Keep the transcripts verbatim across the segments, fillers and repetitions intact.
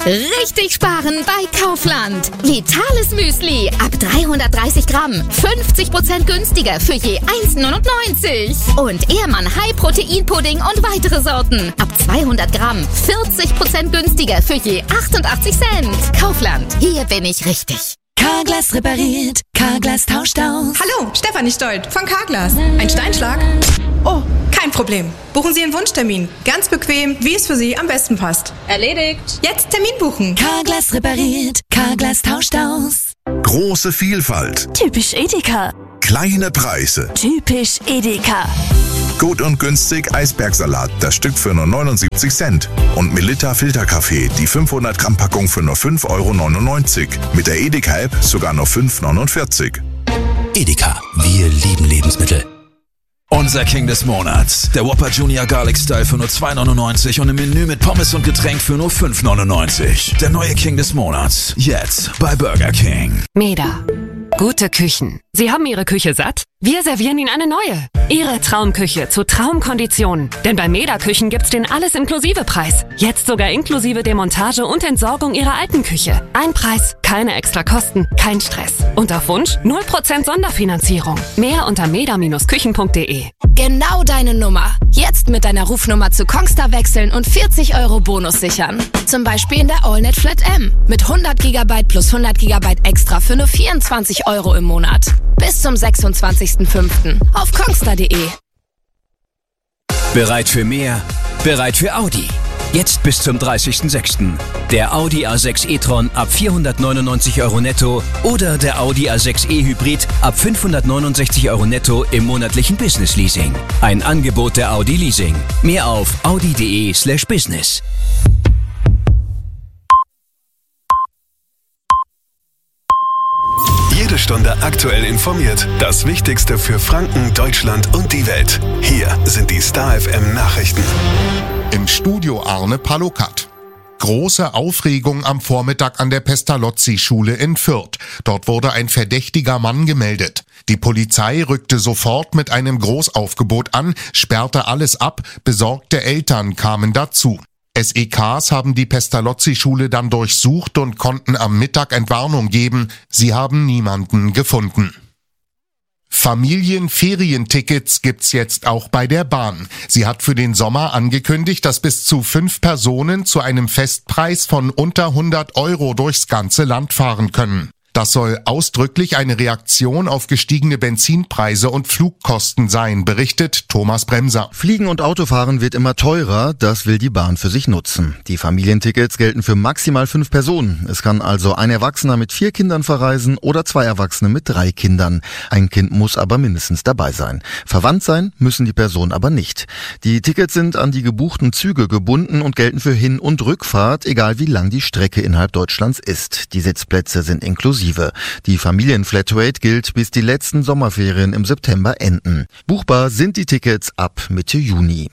Richtig sparen bei Kaufland. Vitales Müsli ab dreihundertdreißig Gramm. fünfzig Prozent günstiger für je eins neunundneunzig. Und Ehrmann High Protein Pudding und weitere Sorten ab zweihundert Gramm. vierzig Prozent günstiger für je achtundachtzig Cent. Kaufland, hier bin ich richtig. Carglass repariert, Carglass tauscht aus. Hallo, Stefanie Stolt von Carglass. Ein Steinschlag? Oh, kein Problem. Buchen Sie einen Wunschtermin. Ganz bequem, wie es für Sie am besten passt. Erledigt. Jetzt Termin buchen. Carglass repariert, Carglass tauscht aus. Große Vielfalt. Typisch Edeka. Kleine Preise. Typisch Edeka. Gut und günstig Eisbergsalat, das Stück für nur neunundsiebzig Cent. Und Melitta Filterkaffee, die fünfhundert Gramm Packung für nur fünf Euro neunundneunzig. Mit der Edeka-App sogar nur fünf Euro neunundvierzig. Edeka, wir lieben Lebensmittel. Unser King des Monats. Der Whopper Junior Garlic Style für nur zwei Euro neunundneunzig und im Menü mit Pommes und Getränk für nur fünf Euro neunundneunzig. Der neue King des Monats. Jetzt bei Burger King. Meda. Gute Küchen. Sie haben Ihre Küche satt? Wir servieren Ihnen eine neue. Ihre Traumküche zu Traumkonditionen. Denn bei Meda Küchen gibt's den Alles-Inklusive-Preis. Jetzt sogar inklusive Demontage und Entsorgung Ihrer alten Küche. Ein Preis, keine extra Kosten, kein Stress. Und auf Wunsch null Prozent Sonderfinanzierung. Mehr unter meda Bindestrich küchen Punkt de. Genau deine Nummer. Jetzt mit deiner Rufnummer zu Kongstar wechseln und vierzig Euro Bonus sichern. Zum Beispiel in der AllNet Flat M. Mit hundert Gigabyte plus hundert Gigabyte extra für nur vierundzwanzig Euro im Monat. Bis zum sechsundzwanzigsten fünften auf kongstar punkt de. Bereit für mehr? Bereit für Audi. Jetzt bis zum dreißigsten sechsten Der Audi A sechs e-tron ab vierhundertneunundneunzig Euro netto oder der Audi A sechs e Hybrid ab fünfhundertneunundsechzig Euro netto im monatlichen Business Leasing. Ein Angebot der Audi Leasing. Mehr auf audi punkt de slash business. Jede Stunde aktuell informiert. Das Wichtigste für Franken, Deutschland und die Welt. Hier sind die Star F M Nachrichten. Im Studio Arne Palokat. Große Aufregung am Vormittag an der Pestalozzi-Schule in Fürth. Dort wurde ein verdächtiger Mann gemeldet. Die Polizei rückte sofort mit einem Großaufgebot an, sperrte alles ab, besorgte Eltern kamen dazu. S E Ks haben die Pestalozzi-Schule dann durchsucht und konnten am Mittag Entwarnung geben. Sie haben niemanden gefunden. Familienferientickets gibt's jetzt auch bei der Bahn. Sie hat für den Sommer angekündigt, dass bis zu fünf Personen zu einem Festpreis von unter hundert Euro durchs ganze Land fahren können. Das soll ausdrücklich eine Reaktion auf gestiegene Benzinpreise und Flugkosten sein, berichtet Thomas Bremser. Fliegen und Autofahren wird immer teurer, das will die Bahn für sich nutzen. Die Familientickets gelten für maximal fünf Personen. Es kann also ein Erwachsener mit vier Kindern verreisen oder zwei Erwachsene mit drei Kindern. Ein Kind muss aber mindestens dabei sein. Verwandt sein müssen die Personen aber nicht. Die Tickets sind an die gebuchten Züge gebunden und gelten für Hin- und Rückfahrt, egal wie lang die Strecke innerhalb Deutschlands ist. Die Sitzplätze sind inklusive. Die Familienflatrate gilt, bis die letzten Sommerferien im September enden. Buchbar sind die Tickets ab Mitte Juni.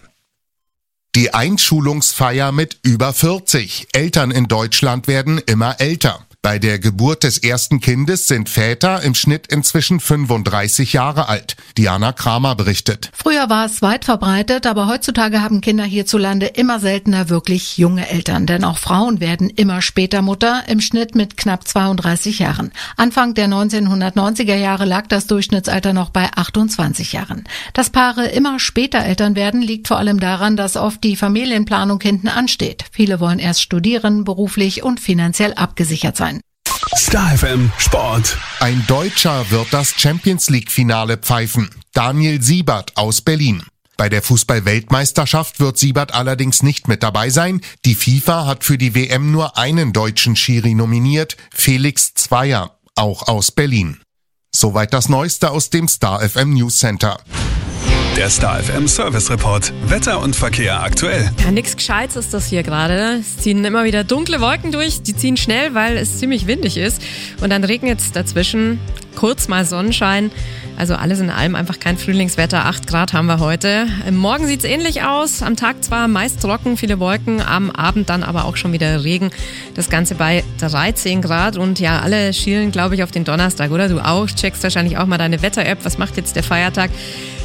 Die Einschulungsfeier mit über vierzig. Eltern in Deutschland werden immer älter. Bei der Geburt des ersten Kindes sind Väter im Schnitt inzwischen fünfunddreißig Jahre alt. Diana Kramer berichtet. Früher war es weit verbreitet, aber heutzutage haben Kinder hierzulande immer seltener wirklich junge Eltern. Denn auch Frauen werden immer später Mutter, im Schnitt mit knapp zweiunddreißig Jahren. Anfang der neunzehnhundertneunziger Jahre lag das Durchschnittsalter noch bei achtundzwanzig Jahren. Dass Paare immer später Eltern werden, liegt vor allem daran, dass oft die Familienplanung hinten ansteht. Viele wollen erst studieren, beruflich und finanziell abgesichert sein. Star F M Sport. Ein Deutscher wird das Champions-League-Finale pfeifen. Daniel Siebert aus Berlin. Bei der Fußball-Weltmeisterschaft wird Siebert allerdings nicht mit dabei sein. Die FIFA hat für die W M nur einen deutschen Schiri nominiert, Felix Zweier, auch aus Berlin. Soweit das Neueste aus dem Star F M News Center. Der Star F M Service Report. Wetter und Verkehr aktuell. Ja, nix Gescheites ist das hier gerade. Es ziehen immer wieder dunkle Wolken durch. Die ziehen schnell, weil es ziemlich windig ist. Und dann regnet es dazwischen. Kurz mal Sonnenschein. Also alles in allem einfach kein Frühlingswetter. acht Grad haben wir heute. Morgen sieht es ähnlich aus. Am Tag zwar meist trocken, viele Wolken. Am Abend dann aber auch schon wieder Regen. Das Ganze bei dreizehn Grad. Und ja, alle schielen, glaube ich, auf den Donnerstag, oder? Du auch. Checkst wahrscheinlich auch mal deine Wetter-App. Was macht jetzt der Feiertag?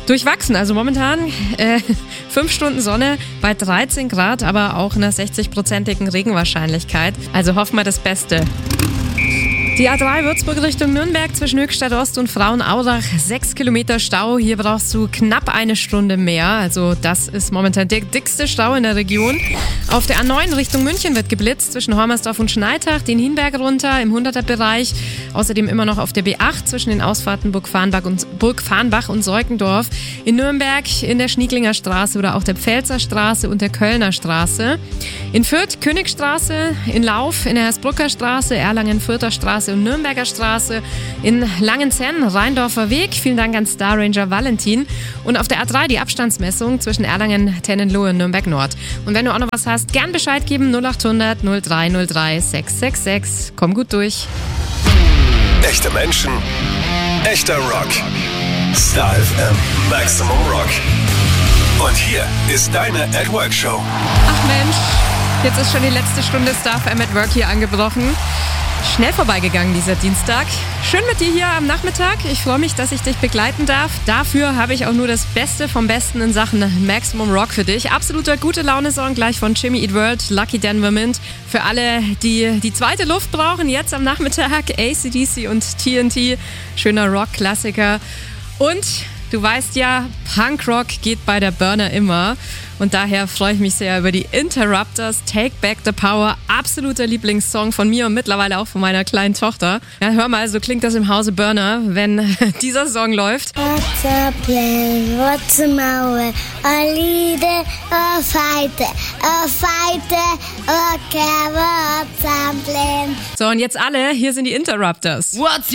Durchwachsen, also momentan äh, fünf Stunden Sonne bei dreizehn Grad, aber auch einer sechzig-prozentigen Regenwahrscheinlichkeit. Also hoffen wir das Beste. Die A drei Würzburg Richtung Nürnberg zwischen Höchstadt Ost und Frauenaurach, sechs Kilometer Stau. Hier brauchst du knapp eine Stunde mehr. Also das ist momentan der dickste Stau in der Region. Auf der A neun Richtung München wird geblitzt zwischen Hormersdorf und Schneitach, den Hinberg runter im hunderter-Bereich. Außerdem immer noch auf der B acht zwischen den Ausfahrten Burgfarnbach und, Burgfarnbach und Seukendorf. In Nürnberg in der Schnieglinger Straße oder auch der Pfälzer Straße und der Kölner Straße. In Fürth Königstraße, in Lauf in der Hersbrucker Straße, Erlangen Fürther Straße und Nürnberger Straße, in Langenzenn, Rheindorfer Weg. Vielen Dank an Star Ranger Valentin. Und auf der A drei die Abstandsmessung zwischen Erlangen, Tennenlohe und Nürnberg Nord. Und wenn du auch noch was hast, gern Bescheid geben. null acht hundert null drei null drei sechs sechs sechs. Komm gut durch. Echte Menschen, echter Rock. Star F M Maximum Rock. Und hier ist deine At Work Show. Ach Mensch, jetzt ist schon die letzte Stunde Star F M at Work hier angebrochen. Schnell vorbeigegangen dieser Dienstag. Schön mit dir hier am Nachmittag. Ich freue mich, dass ich dich begleiten darf. Dafür habe ich auch nur das Beste vom Besten in Sachen Maximum Rock für dich. Absoluter Gute-Laune-Song gleich von Jimmy Eat World, Lucky Denver Mint. Für alle, die die zweite Luft brauchen, jetzt am Nachmittag A C D C und T N T. Schöner Rock-Klassiker. Und du weißt ja, Punkrock geht bei der Burner immer. Und daher freue ich mich sehr über die Interrupters, Take Back the Power. Absoluter Lieblingssong von mir und mittlerweile auch von meiner kleinen Tochter. Ja, hör mal, so klingt das im Hause Burner, wenn dieser Song läuft. What's a plan? What's a mower? A leader, a fighter, a fighter, a cover, what's a plan? So, und jetzt alle, hier sind die Interrupters. What's